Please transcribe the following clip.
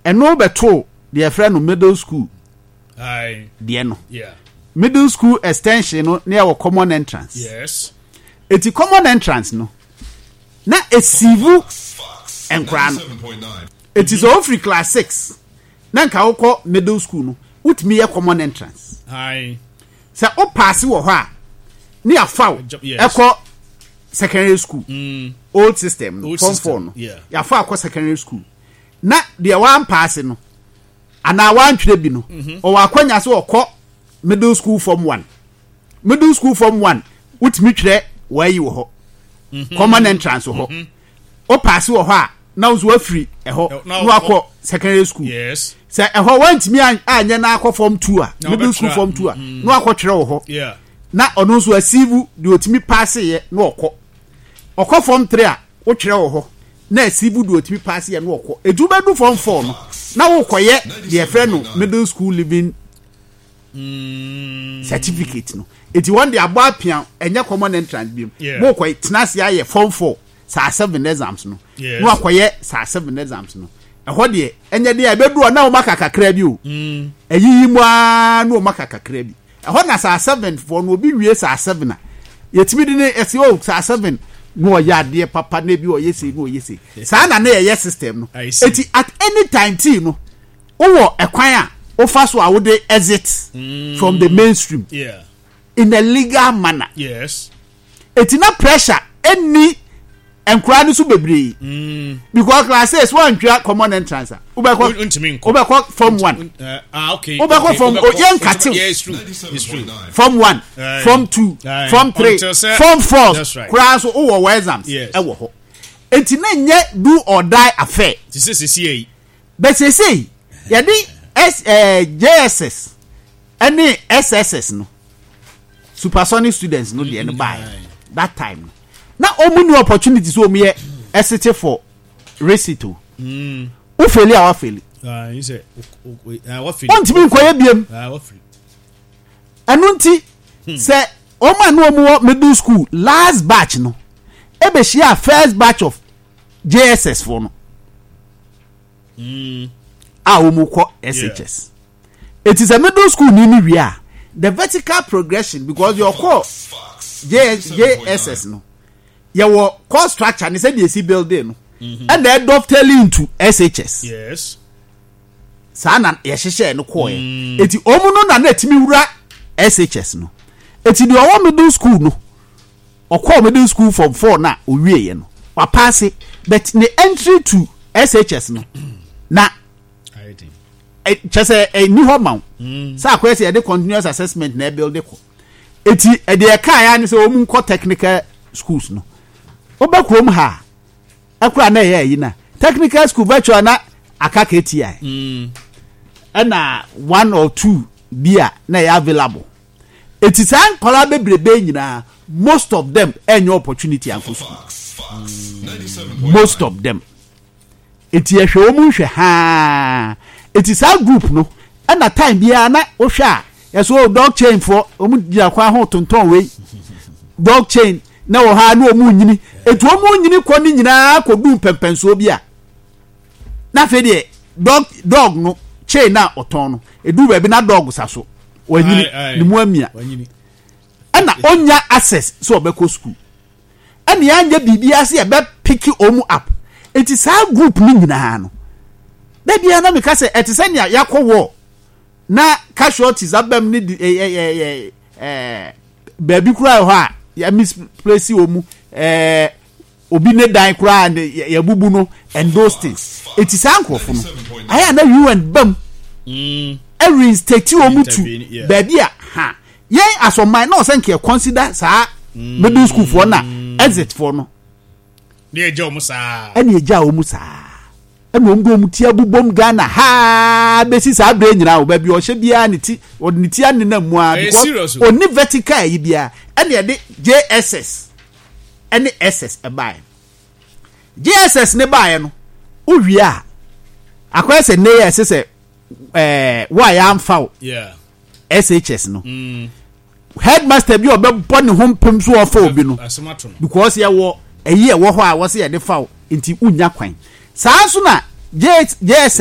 eno beto the friend no middle school aye de no yeah middle school extension no near our common entrance yes eti common entrance no na esivu enkra no it is all free class 6 na nka wokọ middle school no utimi ye common entrance aye se o pass wo ho a ni afaw ekọ secondary school old system no form 4 no ya fa akọ secondary school na de one pass no ana one twere bi no o wa kwanya so okọ middle school form 1 middle school form 1 utimi twere wayi wo ho common entrance wo ho o pass wo ho a na uzo free eho no akọ secondary school yes say eho wantimi anya na akọ form 2 a middle school form 2 a no akọ twere wo ho yeah na ono nso asivu de otimi pass ye no okọ form 3 a wo twere wo ho na asivu de otimi pass ye no okọ edubedu form 4 no na wo koye de friend no middle school living certificate no eti one day abo apia enya common entrance bi mo koye tenase aye form 4 sa 7 exams no no akoye sa 7 exams no eho de enya de abedu na wo makakakra bi o eyiyi mu a na wo makakakra bi eho na sa 7 for no obi wie sa 7 na yetimi de ne ese o sa 7 no ya de papa na bi o yesi no yesi sa na ye system no eti at any time ti no wo ekwan a o fa so a wo de exit from the mainstream yeah in a legal manner yes eti na pressure any enkura ni so bebre because classes one twa common entrance ubeko form 1 okay ubeko form yen katil yeah it's true form 1 form 2 form 3 form 4 class o exams e wo ho enti na nye do or die affair this but say ya di JSS any SSS no supersonic students no dey no buy that time na omuni opportunities o me esete for recito o feli a wa feli you say wa feli on timi nkoye biem wa feli anu nti se o ma no mu middle school last batch no e be share first batch of JSS for no a o mu ko SHS it is a middle school ni wi a the vertical progression because your course JSS no your course structure and said you building no and they dovetailing into SHS yes sana ye hye no ko eti omu no na etimi wura SHS no eti de owo middle school no okọ middle school from 4 na owie ye no wa pass but the entry to SHS no na chese ni ho ma sa akwese ye de continuous assessment na build ko eti e de ka ya ni se omu nko technical schools no obakrom ha akura na ye yi na technical school virtual na akaka etia na 1 or 2 bia na ya available etisan kola bebrebe nyina most of them any opportunity and school most of them etia hwe omu hwe ha etisa group no na time bia na wo hwe a yeso dog chain for omu dia kwa ho tonton we dog chain na wo ha na omu nyini etu omu nyini ko ni nyina ko du pempenso bia na fe de dog no chain na oton no edu ba bi na dog saso wanyini ni mu amia ana onya access so obeko school ana ya nya bibia se e be pick omu up etisa group ni nyina no da bia na me ka se etisa nya yakwo na casualties abam ni baby kura ho a ya misplace omu obi ne dan kura ya bubu no and those things it is ankofo no aya na you and bam every state omu to baby a ha yen asomai na o nke consider sa middle school for na exit for no na eja omu sa ani eja omu sa eno ngo mutia bubom Ghana ha besi sa abre nyina wo baby o hye bia ne ti oni ti ane na mu a because oni vertical yi bia ene ye de JSS ene SS e buy JSS ne buy no owie a akwese ne ye sese why am foul yeah SHS no headmaster bi obebo ne hompem so ofa obi no because ye wo eyi e wo ho a wo se ye de foul nti unya kwan saa so na JS